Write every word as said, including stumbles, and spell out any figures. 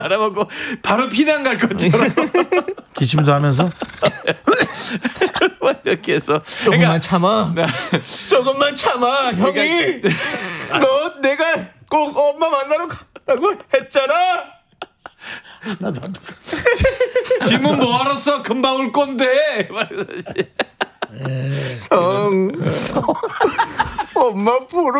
알아보고 바로 피난 갈 것처럼 기침도 하면서 이렇게 해서 조금만 그러니까, 참아. 조금만 참아. 형이 그러니까, 너 내가 꼭 엄마 만나러 갔다고 했잖아. 짐은 뭐하러 써? 금방 올 건데. 성, 성. 엄마 부르